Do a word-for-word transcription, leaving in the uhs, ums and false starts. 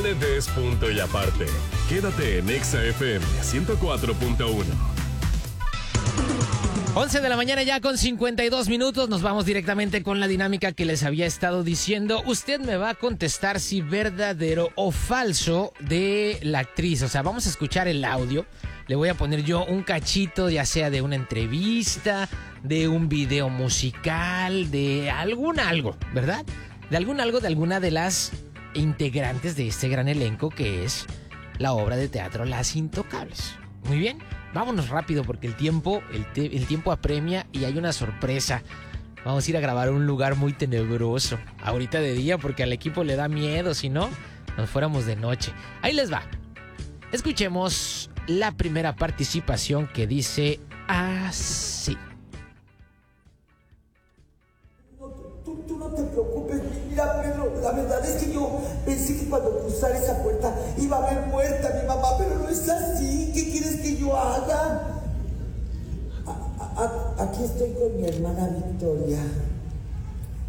le des punto y aparte. Quédate en Exa F M ciento cuatro punto uno. once de la mañana ya con cincuenta y dos minutos. Nos vamos directamente con la dinámica que les había estado diciendo. Usted me va a contestar si verdadero o falso de la actriz. O sea, vamos a escuchar el audio. Le voy a poner yo un cachito, ya sea de una entrevista, de un video musical, de algún algo, ¿verdad? De algún algo de alguna de las integrantes de este gran elenco que es la obra de teatro Las Intocables. Muy bien, vámonos rápido porque el tiempo, el, te, el tiempo apremia y hay una sorpresa. Vamos a ir a grabar a un lugar muy tenebroso. Ahorita de día porque al equipo le da miedo, si no, nos fuéramos de noche. Ahí les va. Escuchemos la primera participación que dice así. Tú, tú no te preocupes, mira Pedro, la verdad es que yo pensé que cuando cruzara esa puerta iba a ver muerta a mi mamá, pero no es así. ¿Qué quieres que yo haga? A, a, aquí estoy con mi hermana Victoria.